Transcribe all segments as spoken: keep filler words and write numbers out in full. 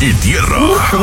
y tierra.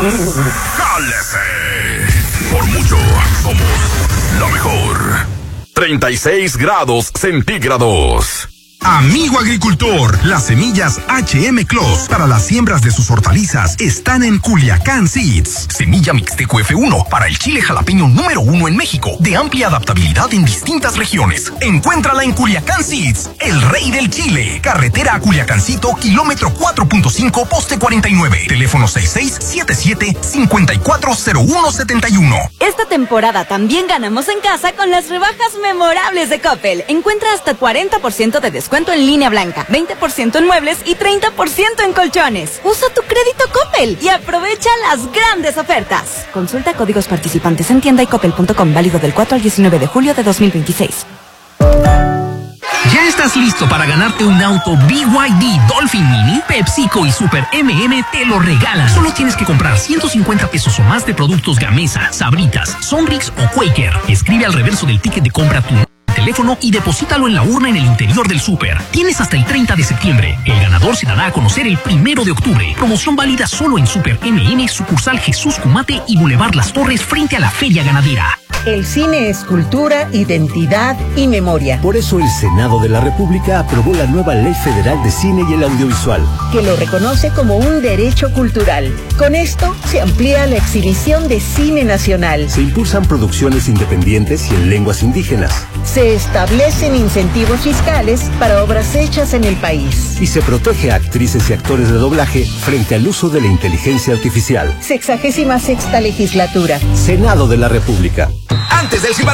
¡Jálese! Por mucho, somos la mejor. treinta y seis grados centígrados. Amigo agricultor, las semillas H M Clos para las siembras de sus hortalizas están en Culiacán Seeds. Semilla Mixteco F uno para el chile jalapeño número uno en México, de amplia adaptabilidad en distintas regiones. Encuéntrala en Culiacán Seeds, el rey del chile. Carretera a Culiacancito, kilómetro cuatro punto cinco, poste cuarenta y nueve. Teléfono seis seis siete siete, cinco cuatro cero uno siete uno. Esta temporada también ganamos en casa con las rebajas memorables de Coppel. Encuentra hasta cuarenta por ciento de descuento en línea blanca, veinte por ciento en muebles y treinta por ciento en colchones. Usa tu crédito Coppel y aprovecha las grandes ofertas. Consulta códigos participantes en tienda y coppel punto com, válido del cuatro al diecinueve de julio de dos mil veintiséis. ¿Ya estás listo para ganarte un auto B Y D Dolphin Mini? PepsiCo y Super M M te lo regalan. Solo tienes que comprar ciento cincuenta pesos o más de productos Gamesa, Sabritas, Sonrix o Quaker. Escribe al reverso del ticket de compra tu teléfono y deposítalo en la urna en el interior del súper. Tienes hasta el treinta de septiembre. El ganador se dará a conocer el primero de octubre. Promoción válida solo en Super M M, sucursal Jesús Cumate y Boulevard Las Torres frente a la Feria Ganadera. El cine es cultura, identidad y memoria. Por eso el Senado de la República aprobó la nueva Ley Federal de Cine y el Audiovisual, que lo reconoce como un derecho cultural. Con esto se amplía la exhibición de cine nacional. Se impulsan producciones independientes y en lenguas indígenas. Se establecen incentivos fiscales para obras hechas en el país. Y se protege a actrices y actores de doblaje frente al uso de la inteligencia artificial. Sexagésima sexta legislatura. Senado de la República. Antes del ciber